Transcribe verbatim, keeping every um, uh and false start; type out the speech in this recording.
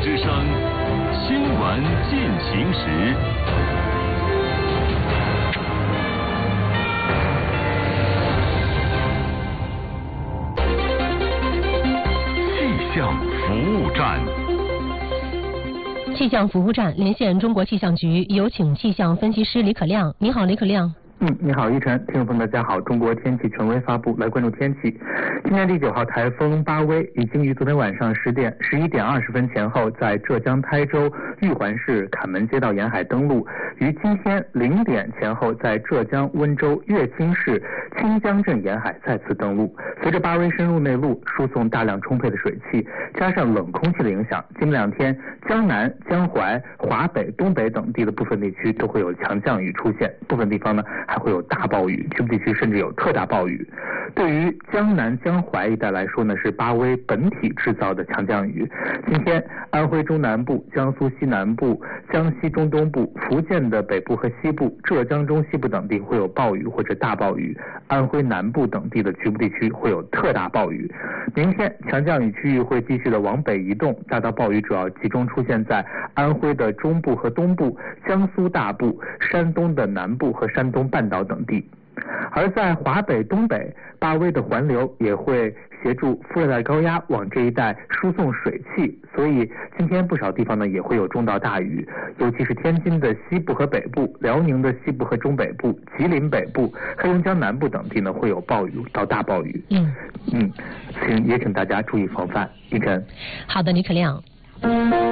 之声，新闻进行时。气象服务站。 气象服务站连线中国气象局，有请气象分析师李可亮。你好，李可亮。 嗯，你好，依晨，听众朋友们，大家好。中国天气权威发布，来关注天气。今年第九号台风巴威已经于昨天晚上十点十一点二十分前后，在浙江台州玉环市坎门街道沿海登陆，于今天零点前后在浙江温州乐清市清江镇沿海再次登陆。随着巴威深入内陆，输送大量充沛的水汽，加上冷空气的影响，今明两天江南、江淮、华北、东北等地的部分地区都会有强降雨出现，部分地方呢还会有大暴雨，局部地区甚至有特大暴雨。对于江南、江淮一带来说呢，是巴威本体制造的强降雨。今天安徽中南部、江苏西南部、江西中东部、福建的北部和西部、浙江中西部等地会有暴雨或者大暴雨，安徽南部等地的局部地区会有特大暴雨。明天强降雨区域会继续的往北移动，大到暴雨主要集中出现在安徽的中部和东部、江苏大部、山东的南部和山东半岛等地。而在华北、东北，巴威的环流也会协助副热带高压往这一带输送水汽，所以今天不少地方呢也会有中到大雨，尤其是天津的西部和北部、辽宁的西部和中北部、吉林北部、黑龙江南部等地呢会有暴雨到大暴雨。 嗯嗯，请也请大家注意防范。依晨。 好的，李可亮。